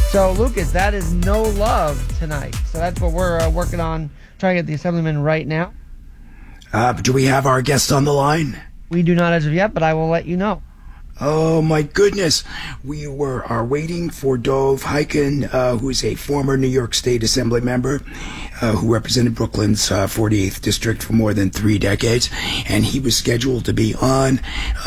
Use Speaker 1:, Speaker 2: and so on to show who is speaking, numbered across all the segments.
Speaker 1: So, Lucas, that is no love tonight. So that's what we're working on, trying to get the Assemblyman right now.
Speaker 2: Do we have our guest on the line?
Speaker 1: We do not as of yet, but I will let you know.
Speaker 2: Oh, my goodness. We are waiting for Dov Hikind, who's a former New York State Assembly member who represented Brooklyn's 48th District for more than 3 decades. And he was scheduled to be on,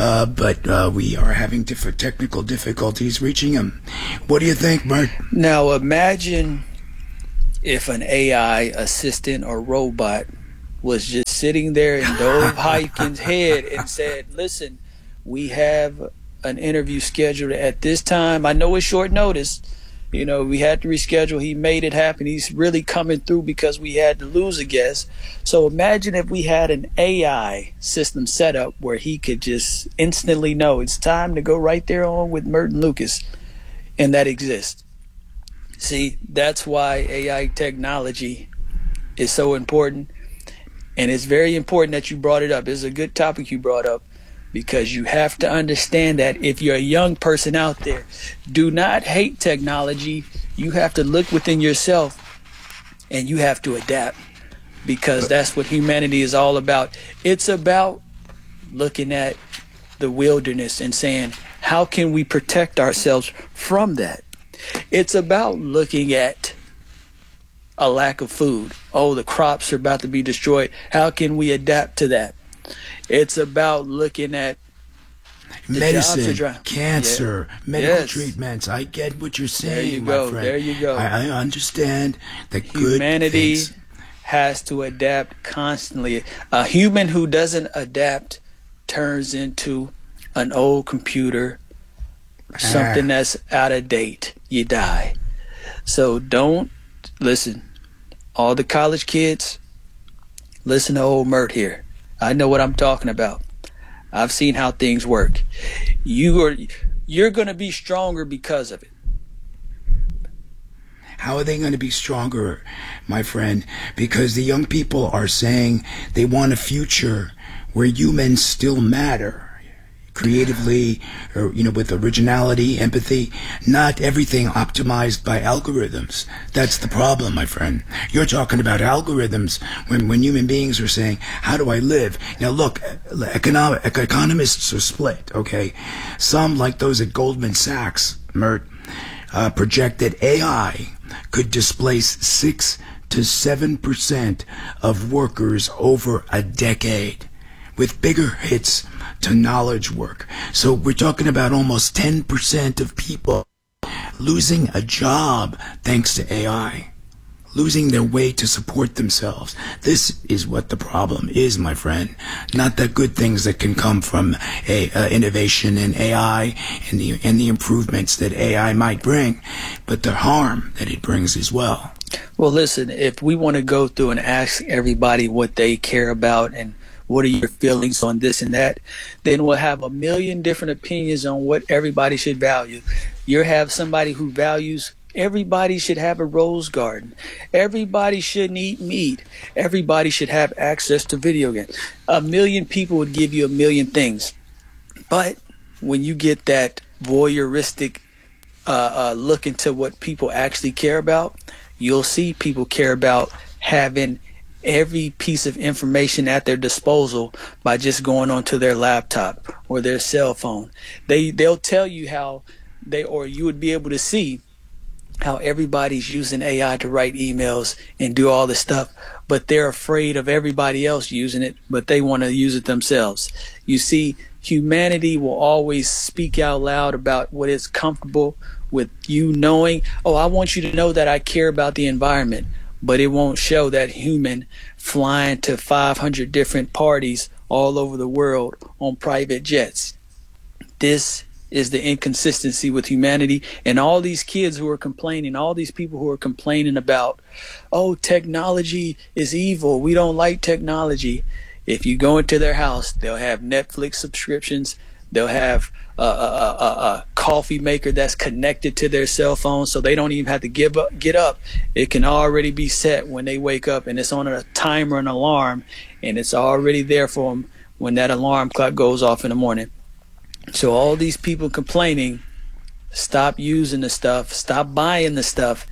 Speaker 2: but we are having technical difficulties reaching him. What do you think, Bert?
Speaker 3: Now, imagine if an AI assistant or robot was just sitting there in Dov Hikind's head and said, listen, we have an interview scheduled at this time. I know it's short notice. You know, we had to reschedule. He made it happen. He's really coming through because we had to lose a guest. So imagine if we had an AI system set up where he could just instantly know it's time to go right there on with Merton Lucas, and that exists. See, that's why AI technology is so important. And it's very important that you brought it up. It's a good topic you brought up, because you have to understand that if you're a young person out there, do not hate technology. You have to look within yourself and you have to adapt, because that's what humanity is all about. It's about looking at the wilderness and saying, how can we protect ourselves from that? It's about looking at a lack of food. Oh, the crops are about to be destroyed. How can we adapt to that? It's about looking at
Speaker 2: medicine, cancer, medical treatments. I get what you're saying, my friend.
Speaker 3: There you go.
Speaker 2: I understand that
Speaker 3: humanity has to adapt constantly. A human who doesn't adapt turns into an old computer, something that's out of date. You die. So don't listen. All the college kids, listen to old Mert here. I know what I'm talking about. I've seen how things work. You're going to be stronger because of it.
Speaker 2: How are they going to be stronger, my friend? Because the young people are saying they want a future where humans still matter. Creatively, or with originality, empathy, not everything optimized by algorithms. That's the problem, my friend. You're talking about algorithms when human beings are saying, how do I live? Now look, economists are split, okay? Some, like those at Goldman Sachs, Mert, project that AI could displace 6 to 7% of workers over a decade, with bigger hits to knowledge work. So we're talking about almost 10% of people losing a job thanks to AI, losing their way to support themselves. This is what the problem is, my friend. Not the good things that can come from innovation in AI and the improvements that AI might bring, but the harm that it brings as well.
Speaker 3: Well, listen, if we want to go through and ask everybody what they care about and what are your feelings on this and that, then we'll have a million different opinions on what everybody should value. You have somebody who values everybody should have a rose garden. Everybody shouldn't eat meat. Everybody should have access to video games. A million people would give you a million things. But when you get that voyeuristic look into what people actually care about, you'll see people care about having every piece of information at their disposal by just going onto their laptop or their cell phone. They'll tell you how you would be able to see how everybody's using AI to write emails and do all this stuff, but they're afraid of everybody else using it, but they want to use it themselves. You see, humanity will always speak out loud about what is comfortable with you knowing, oh, I want you to know that I care about the environment. But it won't show that human flying to 500 different parties all over the world on private jets. This is the inconsistency with humanity. And all these kids who are complaining, all these people who are complaining about, oh, technology is evil, we don't like technology. If you go into their house, they'll have Netflix subscriptions. They'll have a coffee maker that's connected to their cell phone, so they don't even have to get up. It can already be set when they wake up, and it's on a timer and alarm, and it's already there for them when that alarm clock goes off in the morning. So all these people complaining stop using the stuff, stop buying the stuff,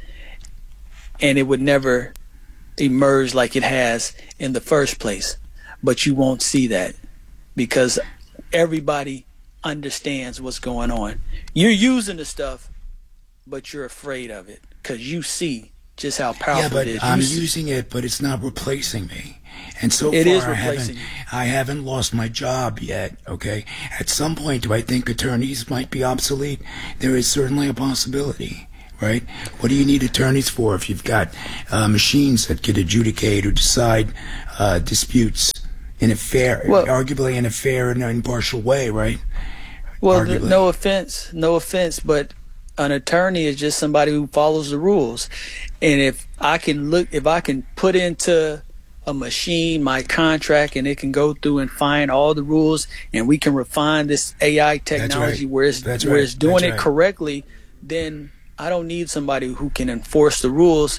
Speaker 3: and it would never emerge like it has in the first place. But you won't see that because everybody understands what's going on. You're using the stuff, but you're afraid of it because you see just how powerful it is.
Speaker 2: Yeah, but I'm using it, but it's not replacing me. And so
Speaker 3: it
Speaker 2: far,
Speaker 3: is replacing you.
Speaker 2: I haven't lost my job yet, okay? At some point, do I think attorneys might be obsolete? There is certainly a possibility, right? What do you need attorneys for if you've got machines that could adjudicate or decide disputes in a fair, arguably in a fair and impartial way, right?
Speaker 3: Well, no offense, but an attorney is just somebody who follows the rules. And if I can put into a machine my contract and it can go through and find all the rules and we can refine this AI technology where it's doing it correctly, then I don't need somebody who can enforce the rules.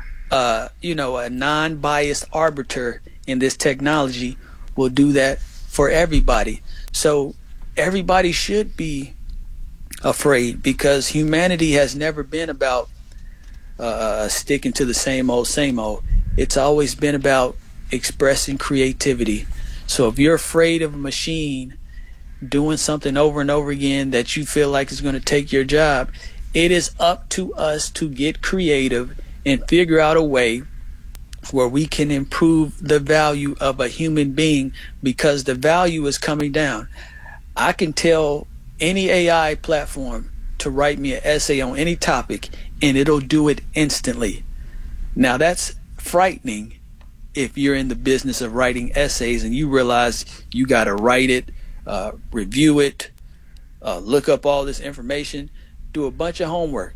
Speaker 3: A non-biased arbiter in this technology will do that for everybody. So everybody should be afraid because humanity has never been about sticking to the same old. It's always been about expressing creativity. So if you're afraid of a machine doing something over and over again that you feel like is going to take your job, it is up to us to get creative and figure out a way where we can improve the value of a human being because the value is coming down. I can tell any AI platform to write me an essay on any topic and it'll do it instantly. Now that's frightening if you're in the business of writing essays and you realize you got to write it, review it, look up all this information, do a bunch of homework.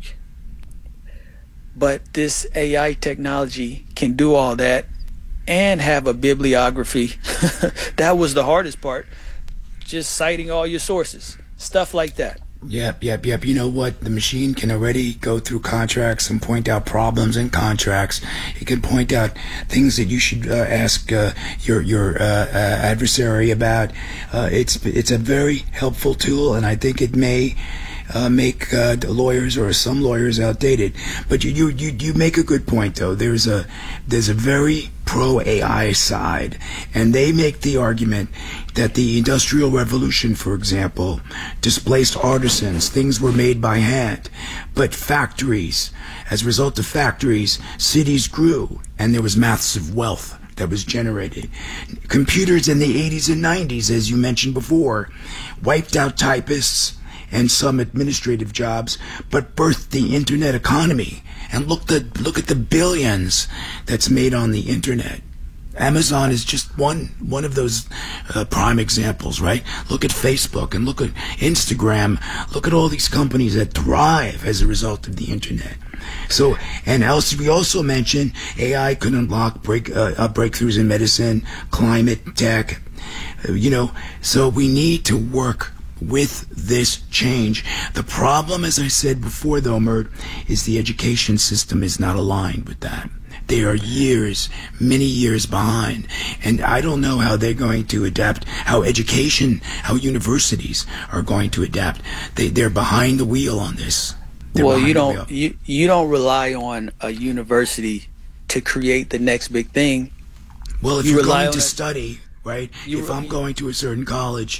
Speaker 3: But this AI technology can do all that and have a bibliography. That was the hardest part, just citing all your sources, stuff like that.
Speaker 2: Yep. You know what? The machine can already go through contracts and point out problems in contracts. It can point out things that you should ask your adversary about. It's a very helpful tool, and I think it may make lawyers or some lawyers outdated. But you make a good point though. There's a very pro AI side, and they make the argument that the Industrial Revolution, for example, displaced artisans. Things were made by hand, but factories, as a result of factories, cities grew, and there was massive wealth that was generated. Computers in the 80s and 90s, as you mentioned before, wiped out typists and some administrative jobs, but birthed the internet economy. And look at the billions that's made on the internet. Amazon is just one of those prime examples, right? Look at Facebook and look at Instagram. Look at all these companies that thrive as a result of the internet. So, and else we also mentioned AI could unlock breakthroughs in medicine, climate, tech. So we need to work with this change. The problem, as I said before, though, Mert, is the education system is not aligned with that. They are many years behind. And I don't know how they're going to adapt, how universities are going to adapt. They're behind the wheel on this.
Speaker 3: Well, you don't rely on a university to create the next big thing.
Speaker 2: Well, if you're going to study, right? If I'm going to a certain college,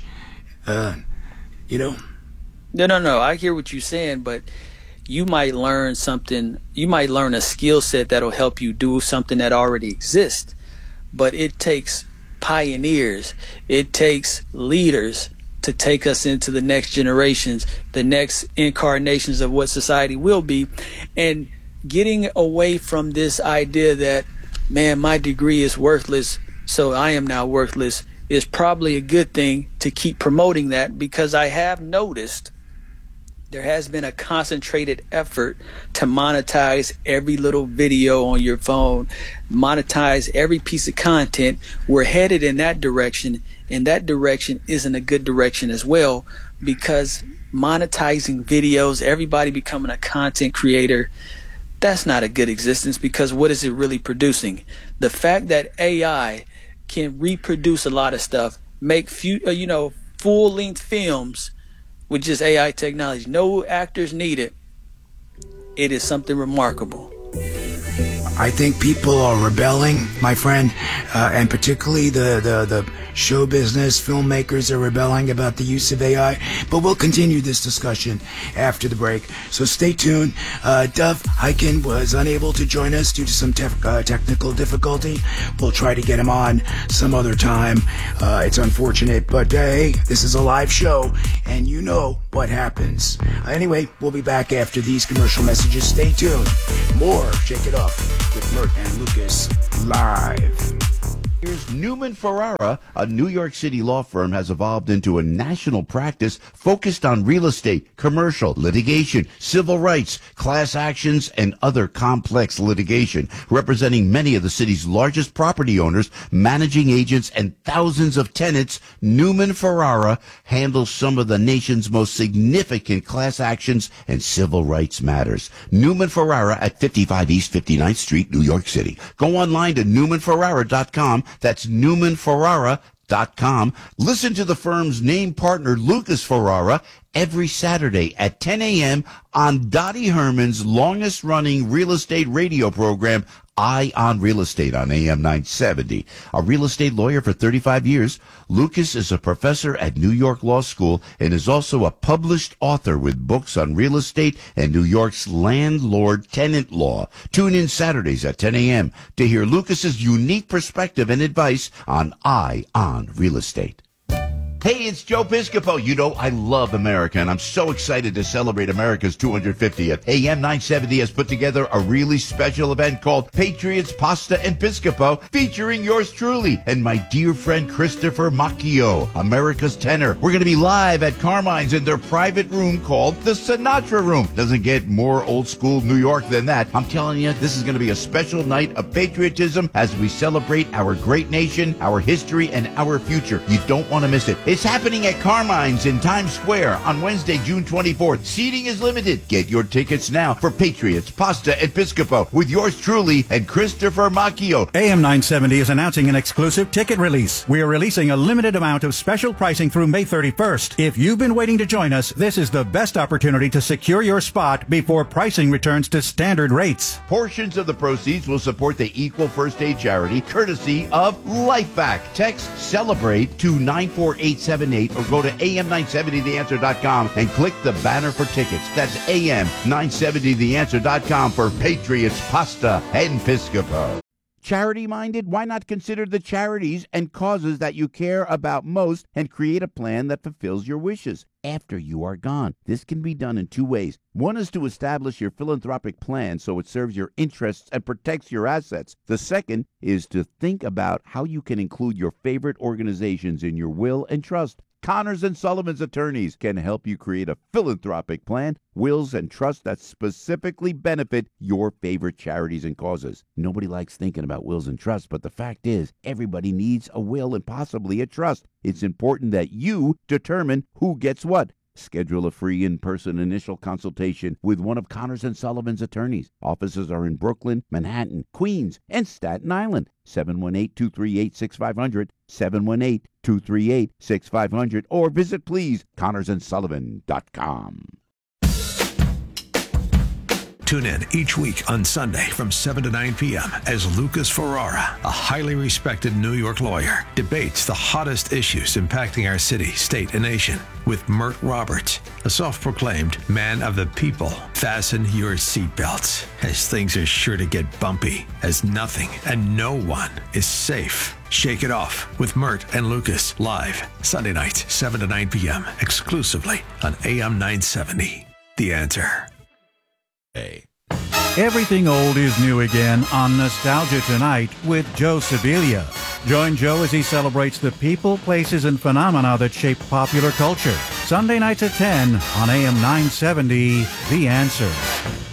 Speaker 3: No, I hear what you're saying, but you might learn something. You might learn a skill set that'll help you do something that already exists. But it takes pioneers. It takes leaders to take us into the next generations, the next incarnations of what society will be. And getting away from this idea that, man, my degree is worthless, so I am now worthless, is probably a good thing to keep promoting that, because I have noticed there has been a concentrated effort to monetize every little video on your phone, monetize every piece of content. We're headed in that direction, and that direction isn't a good direction as well, because monetizing videos, everybody becoming a content creator, that's not a good existence, because what is it really producing? The fact that AI can reproduce a lot of stuff, make full-length films with just AI technology. No actors needed. It is something remarkable.
Speaker 2: I think people are rebelling, my friend, and particularly the show business, filmmakers are rebelling about the use of AI. But we'll continue this discussion after the break. So stay tuned. Dov Hikind was unable to join us due to some technical difficulty. We'll try to get him on some other time. It's unfortunate, but hey, this is a live show, and you know what happens. Anyway, we'll be back after these commercial messages. Stay tuned. More Shake It Up with Mert and Lucas live.
Speaker 4: Here's Newman Ferrara, a New York City law firm, has evolved into a national practice focused on real estate, commercial, litigation, civil rights, class actions, and other complex litigation, representing many of the city's largest property owners, managing agents, and thousands of tenants. Newman Ferrara handles some of the nation's most significant class actions and civil rights matters. Newman Ferrara at 55 East 59th Street, New York City. Go online to newmanferrara.com. That's newmanferrara.com. Listen to the firm's name partner, Lucas Ferrara, every Saturday at 10 a.m. on Dottie Herman's longest-running real estate radio program, Eye on Real Estate on AM 970. A real estate lawyer for 35 years, Lucas is a professor at New York Law School and is also a published author with books on real estate and New York's landlord-tenant law. Tune in Saturdays at 10 a.m. to hear Lucas's unique perspective and advice on Eye on Real Estate. Hey, it's Joe Piscopo. You know, I love America, and I'm so excited to celebrate America's 250th. AM 970 has put together a really special event called Patriots, Pasta, and Piscopo, featuring yours truly and my dear friend Christopher Macchio, America's tenor. We're going to be live at Carmine's in their private room called the Sinatra Room. Doesn't get more old school New York than that. I'm telling you, this is going to be a special night of patriotism as we celebrate our great nation, our history, and our future. You don't want to miss it. It's happening at Carmine's in Times Square on Wednesday, June 24th. Seating is limited. Get your tickets now for Patriots, Pasta, and Piscopo with yours truly and Christopher Macchio.
Speaker 5: AM 970 is announcing an exclusive ticket release. We are releasing a limited amount of special pricing through May 31st. If you've been waiting to join us, this is the best opportunity to secure your spot before pricing returns to standard rates.
Speaker 4: Portions of the proceeds will support the Equal First Aid charity, courtesy of LifeVac. Text CELEBRATE to 94878 or go to am970theanswer.com and click the banner for tickets. That's am970theanswer.com for Patriots, Pasta, and Piscopo. Charity-minded? Why not consider the charities and causes that you care about most and create a plan that fulfills your wishes after you are gone? This can be done in two ways. One is to establish your philanthropic plan so it serves your interests and protects your assets. The second is to think about how you can include your favorite organizations in your will and trust. Connors and Sullivan's attorneys can help you create a philanthropic plan, wills, and trusts that specifically benefit your favorite charities and causes. Nobody likes thinking about wills and trusts, but the fact is, everybody needs a will and possibly a trust. It's important that you determine who gets what. Schedule a free in-person initial consultation with one of Connors and Sullivan's attorneys. Offices are in Brooklyn, Manhattan, Queens, and Staten Island. 718-238-6500, 718-238-6500, or visit, please, ConnorsandSullivan.com.
Speaker 6: Tune in each week on Sunday from 7 to 9 p.m. as Lucas Ferrara, a highly respected New York lawyer, debates the hottest issues impacting our city, state, and nation with Mert Roberts, a self-proclaimed man of the people. Fasten your seatbelts, as things are sure to get bumpy, as nothing and no one is safe. Shake It Off with Mert and Lucas, live Sunday nights, 7 to 9 p.m., exclusively on AM 970. The Answer.
Speaker 5: Everything old is new again on Nostalgia Tonight with Joe Sibilia. Join Joe as he celebrates the people, places, and phenomena that shape popular culture. Sunday nights at 10 on AM 970, The Answer.